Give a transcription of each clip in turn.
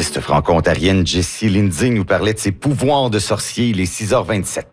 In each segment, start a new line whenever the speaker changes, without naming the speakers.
L'artiste franco-ontarienne Jessie Lindsay nous parlait de ses pouvoirs de sorcier. Il est 6h27.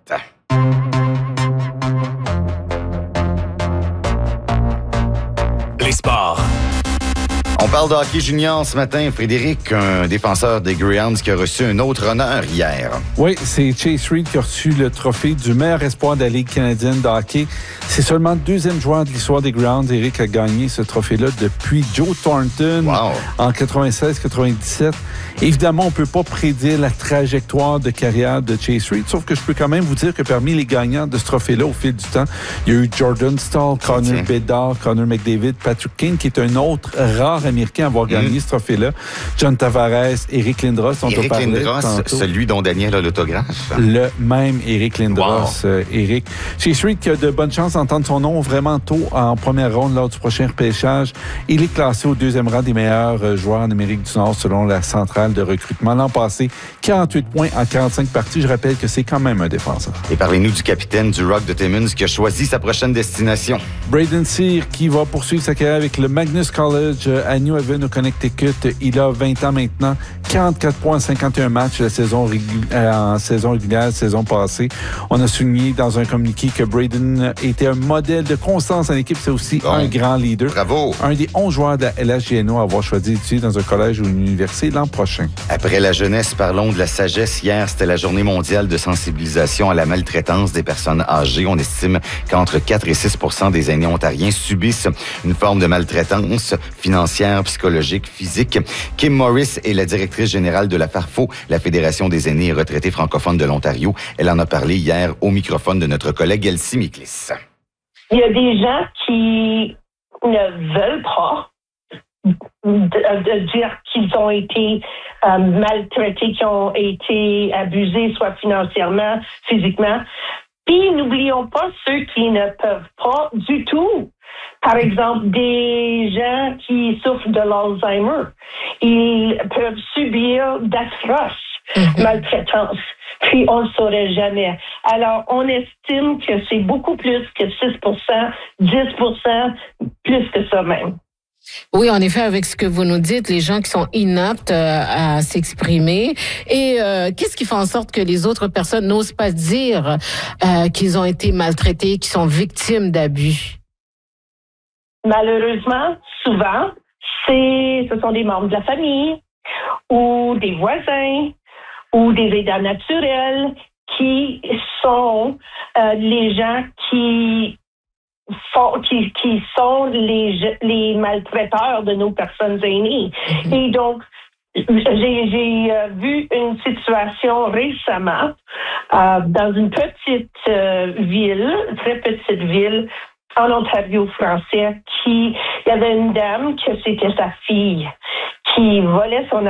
Les sports.
On parle de hockey junior ce matin. Frédéric, un défenseur des Greyhounds qui a reçu un autre honneur hier.
Oui, c'est Chase Reed qui a reçu le trophée du meilleur espoir de la Ligue canadienne de hockey. C'est seulement le deuxième joueur de l'histoire des Greyhounds, Eric, a gagné ce trophée-là depuis Joe Thornton en 96-97. Évidemment, on ne peut pas prédire la trajectoire de carrière de Chase Reed, sauf que je peux quand même vous dire que parmi les gagnants de ce trophée-là au fil du temps, il y a eu Jordan Staal, Connor Bedard, Connor McDavid, Patrick Kane, qui est un autre rare Américain à avoir gagné ce trophée-là. John Tavares, Eric Lindros, dont on parlait
Lindros, celui dont Daniel a l'autographe.
Le même Eric Lindros. Eric. Chase Reed qui a de bonnes chances d'entendre son nom vraiment tôt en première ronde lors du prochain repêchage. Il est classé au deuxième rang des meilleurs joueurs en Amérique du Nord selon la centrale de recrutement. L'an passé, 48 points en 45 parties. Je rappelle que c'est quand même un défenseur.
Et parlez-nous du capitaine du Rock de Timmins qui a choisi sa prochaine destination.
Braden Sear qui va poursuivre sa carrière avec le Magnus College à New Haven au Connecticut. Il a 20 ans maintenant. 44 points en 51 matchs en saison régulière, saison passée. On a souligné dans un communiqué que Braden était un modèle de constance en équipe. C'est aussi un grand leader.
Bravo!
Un des 11 joueurs de la LHJNO à avoir choisi d'étudier dans un collège ou une université l'an prochain.
Après la jeunesse, parlons de la sagesse. Hier, c'était la journée mondiale de sensibilisation à la maltraitance des personnes âgées. On estime qu'entre 4 et 6 % des aînés ontariens subissent une forme de maltraitance financière, psychologique, physique. Kim Morris est la directrice générale de la FARFO, la Fédération des aînés et retraités francophones de l'Ontario. Elle en a parlé hier au microphone de notre collègue Elsie Miklis.
Il y a des gens qui ne veulent pas de dire qu'ils ont été maltraités, qu'ils ont été abusés, soit financièrement, physiquement. Puis, n'oublions pas ceux qui ne peuvent pas du tout. Par exemple, des gens qui souffrent de l'Alzheimer. Ils peuvent subir d'atroces maltraitances. Puis, on ne le saurait jamais. Alors, on estime que c'est beaucoup plus que 6 %, 10 %, plus que ça même.
Oui, en effet, avec ce que vous nous dites, les gens qui sont inaptes à s'exprimer. Et qu'est-ce qui fait en sorte que les autres personnes n'osent pas dire qu'ils ont été maltraités, qu'ils sont victimes d'abus?
Malheureusement, souvent, ce sont des membres de la famille ou des voisins ou des aidants naturels qui sont les gens qui sont les maltraiteurs de nos personnes aînées. Et donc, j'ai vu une situation récemment dans une petite ville, très petite ville, en Ontario français, il y avait une dame que c'était sa fille qui volait son